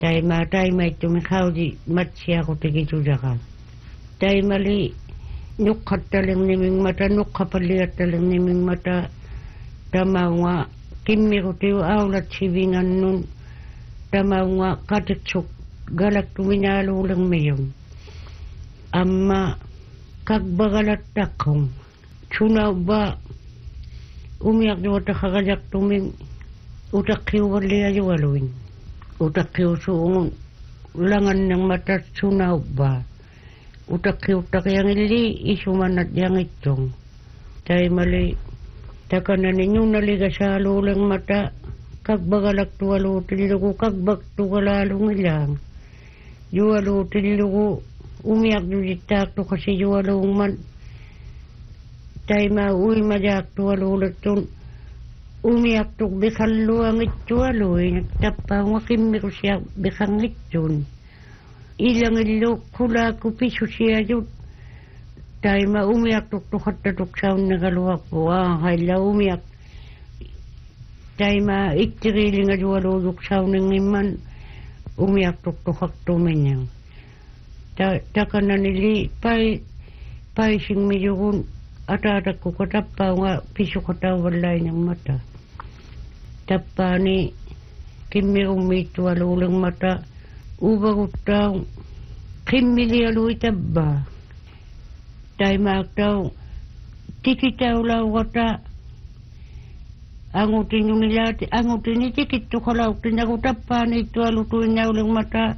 Taima itu mikhaudi matsia ko tigi jujaka. Taima li nukhat taling niming mata nukhapaliat taling niming mata tamawa kimmi ko tiyo aulat sibingan nun tamawa katitsuk galak tuminalo lang mayon. Amma kagbagalat takong tsunaw ba umiyak na wata kakajak tuming utak kiwar liya yuwaluin utak kiw suungon langan ng mata tsunaw ba utak kiw yang ili isumanat yang itong tayo mali takanan ninyo naliga sa lulang mata kagbagalak tuwalo tililugo kagbag tuwalalong ilang yuwalo tililugo umiyak dujitak to kasi yuwalong man tayo mauwi majak tuwalo tun umiyak to bikalu ang ituwalo nagtapa nga kimi ko siya bikang itun ilang ilo kula ko piso siya yun tayo maumiyak to katatok sa nagaluwak po kaya umiyak tayo maitiriling nga yuwalo sa nang iman umiyak to kaktumin takanan nili pay sing medyo kun atatak ko katapa nga piso katawalay ng mata tapa ni kimi umito alulang mata ubang utang kimi lialuy taba tayo maktaw tikitaw lang kata angutin yung nilati angutin ni tikit to kalaw tinagutapa ni ito alutuin na ulang mata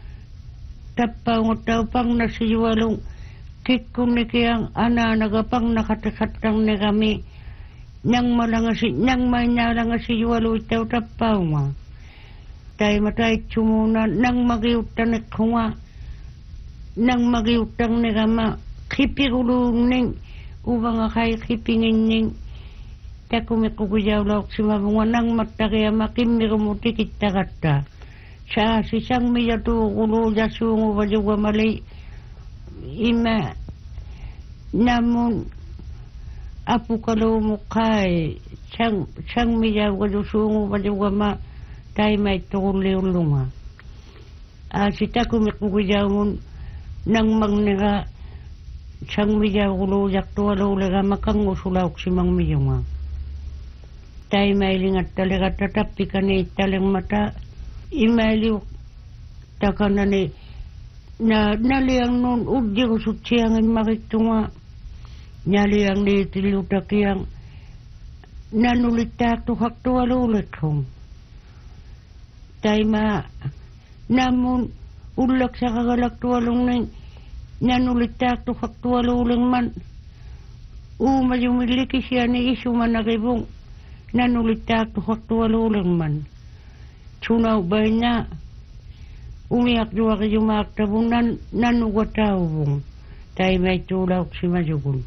tapa ngutaw pang nasiwalong kikong ni kiyang nagapang nakatikatang ni kami nang may nalang asiwalo itaw tapa nga tayo matay tsumuna nang magiutan ni kunga nang magiutang ni kama kipirulong ning ubang akay kipingin ning takumikukuyaw laok si mabunga nang matakaya makimirumuti kita kata sa sisang miyatu kulo jasungo bajuga malay ima namun apu kalau mukay sang miyaw kajusungo bajuga ma tayo may tukuliulunga sita kumikukuyaw mun nang magnira sang miyaw kulo jakto alaulaga makangusulaok si mang miyunga tayo may lingat talaga tatapi ka ni talang mata imaliw takanan ni naliang nun udya ko sutsiyangan makitunga naliang ni tilutak yang nanulitak tuhak tuwalulit kong tayo namun ulak sa kagalak tuwalong na nanulitak tuhak tuwaluling man umayumiliki siya ni isuman na kibong nanulitak tuhak tuwaluling man Sunaw ba niya umiyak juga kayo maktabong nanugwatawong tayo may tulak si Majugun.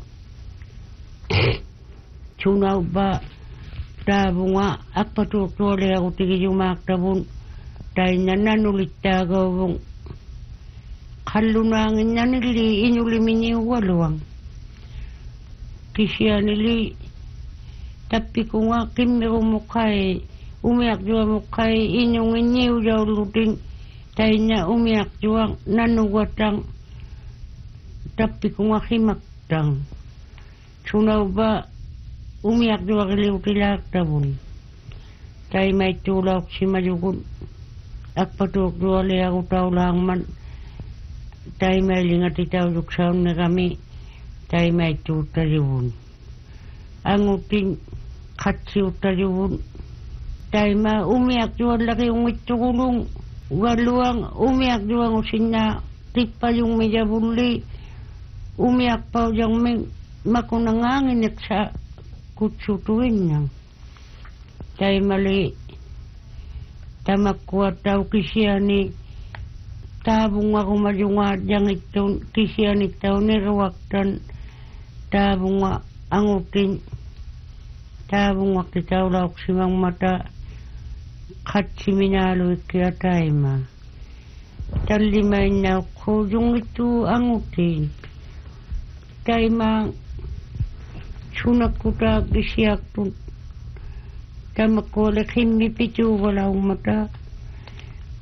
Sunaw ba tabo nga at patutuloy ako tigil yung maktabong tayo na nanulitagawong kalunangin na nili inulimin yung waluang. Kisya nili tapi ko nga kimiro mukhay umiyak juga mo kay inyong inyiw daw luting tayo niya umiyak juga nanugwatang tapi kung akimaktang sunaw ba umiyak juga kiliw kilak tabon tayo may tulak si Majugun at patuk juga liya ko tao lang man tayo may lingat itaw yuksaon na kami tayo may tutayun ang uting katsiw tayun tayo umiyak juga laki yung itukulong galuang umiyak juga ngusin na tikpa yung meja buli umiyak pa yung makunangangin at sa kutsutuin niya tayo mali tamakwa tao kisya ni tabong ako madyunga diyang ito kisya ni tao nirawaktan tabong angutin tabong wakitaw laok simang mata kat siminalo kaya tayo ma talimay na ko yung ito angutin tayo ma sunak ko ta gisyak to tamak ko lakim ni pichu walang mata